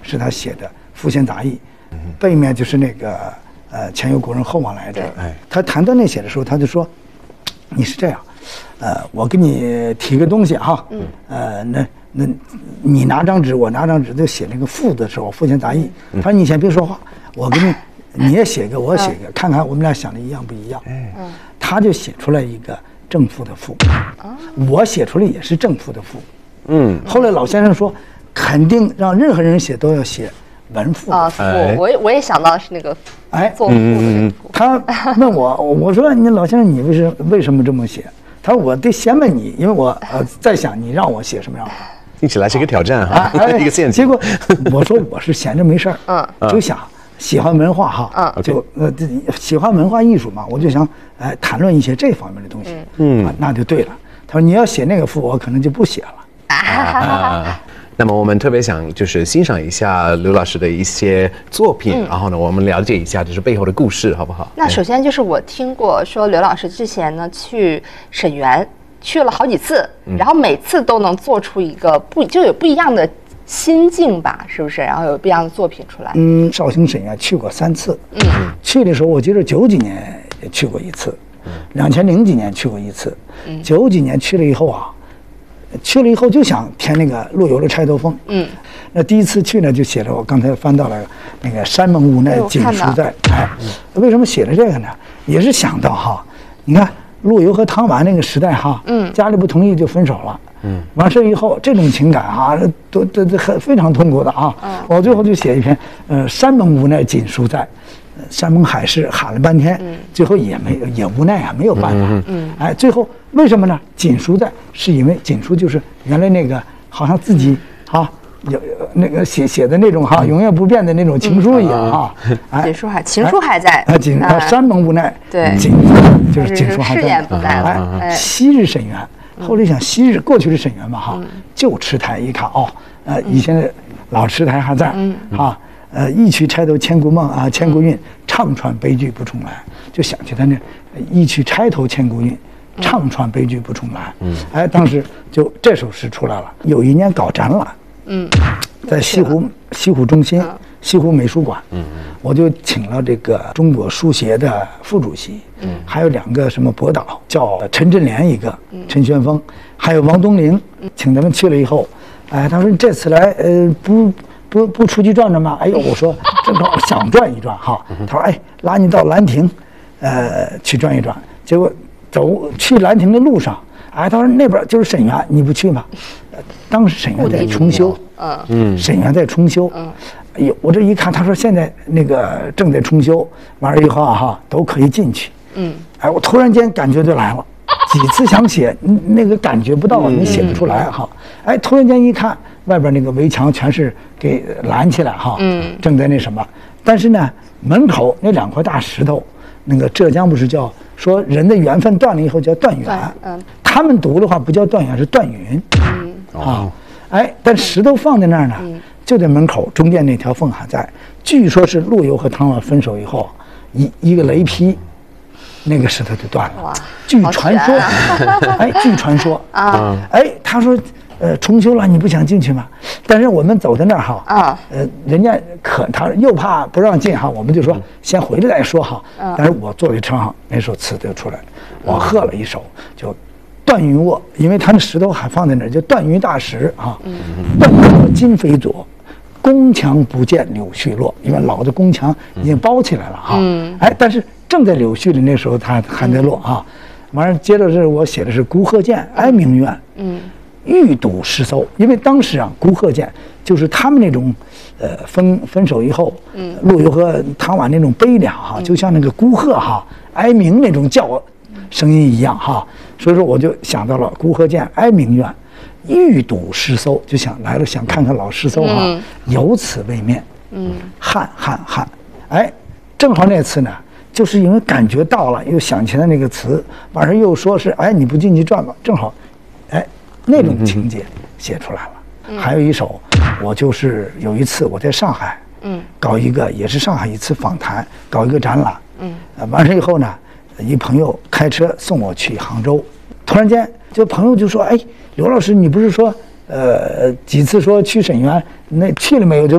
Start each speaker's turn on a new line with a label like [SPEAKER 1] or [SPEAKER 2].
[SPEAKER 1] 是他写的《赋闲杂役》，背面就是那个前有古人后往来者。他谈到那写的时候，他就说，你是这样，我给你提个东西哈，那你拿张纸，我拿张纸，就写那个赋的时候，《赋闲杂役》。他说你先别说话，我给你也写个，我写个，看看我们俩想的一样不一样。他就写出来一个正赋的赋，我写出来也是正赋的赋。后来老先生说，肯定让任何人写都要写文赋
[SPEAKER 2] 啊。赋，我也想到是那个做赋的那个赋。
[SPEAKER 1] 他问我说你老先生你为什么这么写？他说我得先问你，因为我在想你让我写什么样的。
[SPEAKER 3] 听起来是一个挑战哈，一个陷阱。
[SPEAKER 1] 结果我说我是闲着没事儿，就想喜欢文化哈，就喜欢文化艺术嘛，我就想谈论一些这方面的东西。那就对了。他说你要写那个赋，我可能就不写了。
[SPEAKER 3] 那么我们特别想就是欣赏一下刘老师的一些作品，然后呢，我们了解一下就是背后的故事，好不好？
[SPEAKER 2] 那首先就是我听过说刘老师之前呢去沈园去了好几次，然后每次都能做出一个就有不一样的心境吧，是不是？然后有不一样的作品出来。
[SPEAKER 1] 绍兴沈园去过3次。去的时候我记得90几年也去过1次，2000几年去过1次，90几年去了以后啊。去了以后就想填那个陆游的《钗头凤》。那第一次去呢，就写了我刚才翻到了那个山盟无奈锦书在。为什么写了这个呢？也是想到哈，你看陆游和唐婉那个时代哈，家里不同意就分手了。完事以后这种情感啊，都非常痛苦的啊。我最后就写一篇，山盟无奈锦书在。山盟海誓喊了半天，最后也无奈啊，没有办法。最后为什么呢？锦书在，是因为锦书就是原来那个好像自己有那个写的那种永远不变的那种情书一样
[SPEAKER 2] 锦书情书还在。
[SPEAKER 1] 山盟无奈，
[SPEAKER 2] 对，
[SPEAKER 1] 锦就是锦书还在。
[SPEAKER 2] 誓言不在了。
[SPEAKER 1] 昔日沈园，后来想昔日过去的沈园嘛旧池台一看以前的老池台还在一曲钗头千古梦千古韵，唱穿悲剧不重来，就想起他那一曲钗头千古韵，唱穿悲剧不重来。当时就这首诗出来了。有一年搞展览，在西湖中心西湖美术馆，我就请了这个中国书协的副主席，还有2个什么博导，叫陈振联一个，陈玄峰，还有王东陵，请他们去了以后，他说你这次来不出去转转吗？我说正好想转一转哈。他说拉你到兰亭，去转一转。结果去兰亭的路上，他说那边就是沈园，你不去吗？当时沈园在重修，沈园在重修。我这一看，他说现在那个正在重修，完了以后都可以进去。我突然间感觉就来了，几次想写那个感觉不到，你写不出来突然间一看。外边那个围墙全是给拦起来正在那什么，但是呢，门口那2块大石头，那个浙江不是叫说人的缘分断了以后叫断缘，他们读的话不叫断缘，是断云，但石头放在那儿呢，就在门口中间那条缝还在，据说是陆游和唐婉分手以后，一个雷劈，那个石头就断了，据传说，据传说他说。重修了，你不想进去吗？但是我们走在那儿人家他又怕不让进我们就说先回来再说但是我坐在车上，那首词就出来了，我喝了一首，就断云卧，因为他那石头还放在那儿，就断云大石断云卧今非昨，宫墙不见柳絮落，因为老的宫墙已经包起来了但是正在柳絮的那时候，它还在落完了接着是我写的是孤鹤见哀鸣怨。欲睹诗搜，因为当时孤鹤见就是他们那种，分手以后，陆游和唐婉那种悲凉就像那个孤鹤哀鸣那种叫声音一样所以说我就想到了孤鹤见哀鸣怨，欲睹诗搜，就想来了想看看老诗搜有此为面，汉，正好那次呢，就是因为感觉到了，又想起来那个词，完事又说是你不进去转吧，正好，那种情节写出来了。还有一首，我就是有一次我在上海，搞一个也是上海一次访谈，搞一个展览，完事以后呢，一朋友开车送我去杭州，突然间就朋友就说，刘老师，你不是说几次说去沈园，那去了没有？就